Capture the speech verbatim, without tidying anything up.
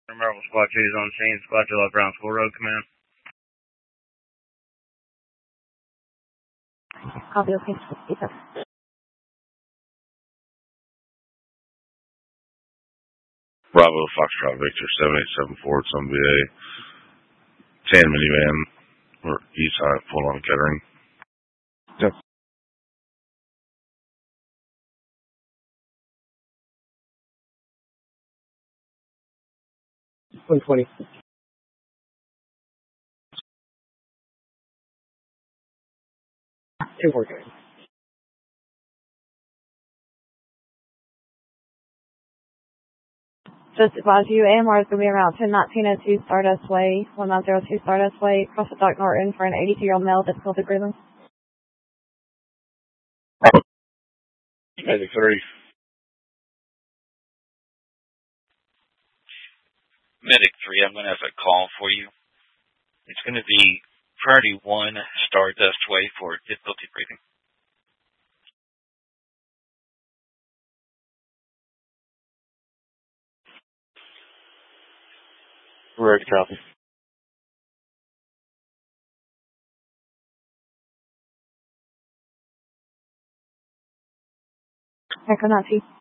Marvel Squad two is on scene. Squad two at Brown School Road, command. Copy, okay. Yes, sir. Bravo Foxtrot Victor seven eight seven four, it's on B A. Tan minivan, or east side, full on Kettering. Yep. one twenty. two forty. Just advise you, A M R is going to be around ten nineteen oh two Stardust Way, one nine zero two Stardust Way, across the Dock Norton for an eighty-two-year-old male difficulty breathing. Medic three. Medic three, I'm going to have a call for you. It's going to be Priority one, Stardust Way for difficulty breathing. Ready to copy. Echo Nazi.